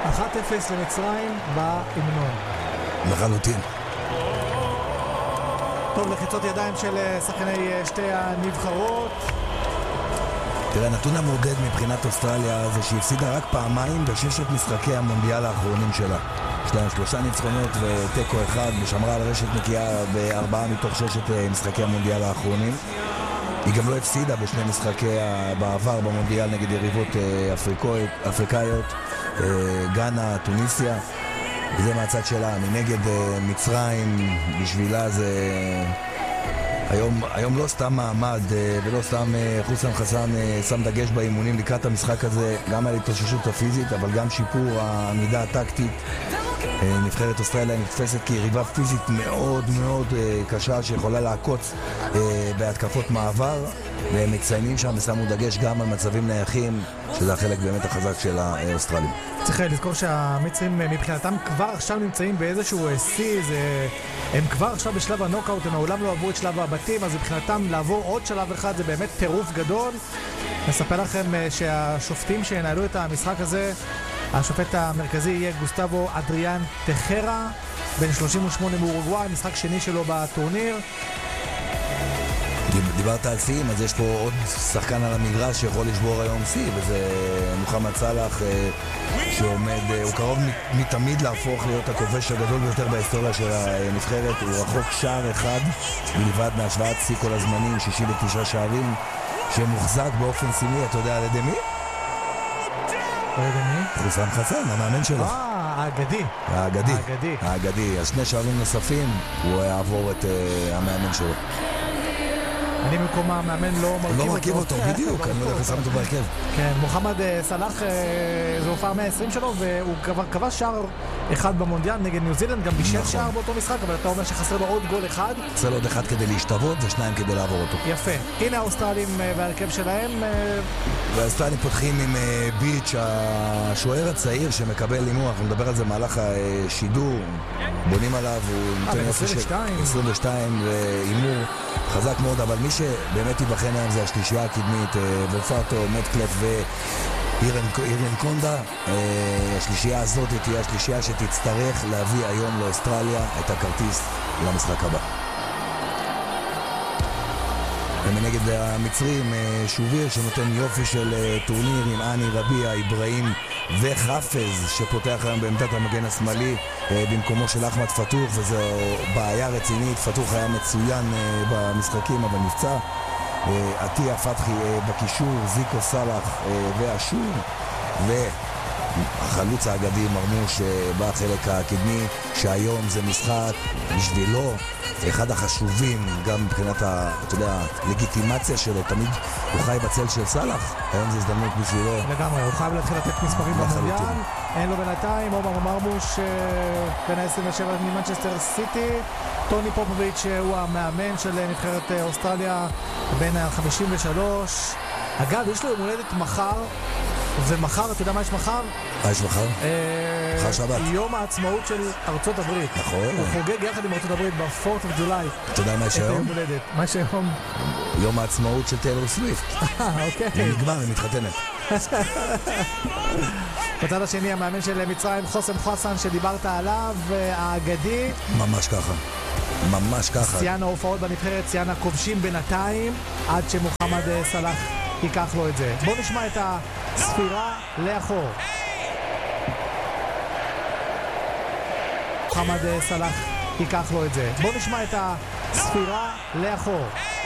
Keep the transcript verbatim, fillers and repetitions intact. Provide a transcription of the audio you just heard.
אחת אפס למצרים בהמנון. לחלוטין. טוב, לחיצות ידיים של שחקני שתי הנבחרות. תראה, נתון המודד מבחינת אוסטרליה זה שהיא הפסידה רק פעמיים בששת משחקי המונדיאל האחרונים שלה. יש להם שלושה ניצחונות וטקו אחד, ושמרה על רשת נקייה בארבעה מתוך ששת משחקי המונדיאל האחרונים. היא גם לא הפסידה בשני משחקי בעבר במונדיאל נגד יריבות אפריקאיות, גאנה, טוניסיה, וזה מהצד שלה. מנגד מצרים, בשבילה זה היום, היום לא סתם מעמד ולא סתם חוסן חסן שם דגש באימונים לקראת המשחק הזה, גם על התאוששות הפיזית אבל גם שיפור העמידה הטקטית. נבחרת אוסטרליה נתפסת כיריבה פיזית מאוד מאוד קשה שיכולה לעקוץ בהתקפות מעבר, והם מציינים שם ושמו דגש גם על מצבים נייחים, שזה החלק באמת החזק של האוסטרלים. צריך לזכור שהמצרים מבחינתם כבר עכשיו נמצאים באיזשהו שיא, הם כבר עכשיו בשלב הנוקאוט, הם מעולם לא עברו את שלב הבתים, אז מבחינתם לעבור עוד שלב אחד זה באמת טירוף גדול. נספר לכם שהשופטים שינהלו את המשחק הזה, השופט המרכזי יהיה גוסטבו אדריאן טחרה, בן שלושים ושמונה מאורוגוואי, משחק שני שלו בטורניר. דיברת על שיאים, אז יש פה עוד שחקן על המגרש שיכול לשבור היום שיא, וזה מוחמד סלאח, שעומד, הוא קרוב מתמיד להפוך להיות הכובש הגדול ביותר בהיסטוריה של הנבחרת. הוא רחוק שער אחד בלבד מהשוואת שיא כל הזמנים, שישים ותשעה שערים, שמוחזק באופן סמלי, אתה יודע על ידי מי? על ידי מי? חוסן חסן, המאמן שלו. אה, האגדי. האגדי. האגדי. האגדי. אז שני שערים נוספים, הוא יעבור את המאמן שלו. אני במקום המאמן לא מרכיב אותו. לא מרכיב אותו, בדיוק, אני לא יודע איך שם אותו בהרכב. כן, מוחמד סלאח, זו הופעה מאה ועשרים שלו, והוא כבר כבש שער אחד במונדיאל נגד ניו זילנד, גם בישל שער באותו משחק, אבל אתה אומר שחסר לו עוד גול אחד. חסר לו עוד אחד כדי להשתוות ושניים כדי לעבור אותו. יפה. הנה האוסטרלים והרכב שלהם. והאוסטרלים פותחים עם ביץ', השוער הצעיר שמקבל הימור, אנחנו נדבר על זה במהלך השידור, בונים עליו, הוא נותן עשרים ושתיים והימור חזק מאוד, אבל מי שבאמת יבחן היום זה השלישייה הקדמית, ופאטו, מטקלף ואירן קונדה. השלישייה הזאת תהיה השלישייה שתצטרך להביא היום לאוסטרליה את הכרטיס למשחק הבא. ומנגד המצרים, שוביר שנותן יופי של טורניר עם אני רביע, איברהים וחפז שפותח היום בעמדת המגן השמאלי במקומו של אחמד פתוח, וזו בעיה רצינית. פתוח היה מצוין במשחקים אבל נפצע. עטיה פתחי בקישור, זיקו סלאח ואשור, והחלוץ האגדי מרמוש בחלק הקדמי, שהיום זה משחק בשבילו אחד החשובים גם מבחינת ה, אתה יודע, לגיטימציה שלו. תמיד הוא חי בצל של סלאח, היום זה הזדמנות בשבילו לגמרי, הוא חייב להתחיל לתת מספרים במונדיאל. אין לו בינתיים. עומר מרמוש בן ה-עשרים ושבע ממנצ'סטר סיטי. טוני פופוביץ' הוא המאמן של נבחרת אוסטרליה בן ה-חמישים ושלוש. אגב, יש לו יום הולדת מחר, ומחר, אתה יודע מה יש מחר? מה יש מחר? מחר שבת. יום העצמאות של ארצות הברית. נכון. הוא חוגג יחד עם ארצות הברית ב-פורט אוף ג'ולי. אתה יודע מה יש היום? מה יש היום? יום העצמאות של טיילור סוויפט. אה, אוקיי. היא נגמר, היא מתחתנת. בצד השני, המאמן של מצרים, חוסם חסן, שדיברת עליו, האגדי. ממש ככה. ממש ככה. ציין ההופעות בנבחרת, ציין הכובשים בינתיים, עד שמוחמד סלאח ייקח לו את זה. בואו נשמע את הספירה לאחור. מוחמד סלאח ייקח לו את זה. בואו נשמע את הספירה לאחור.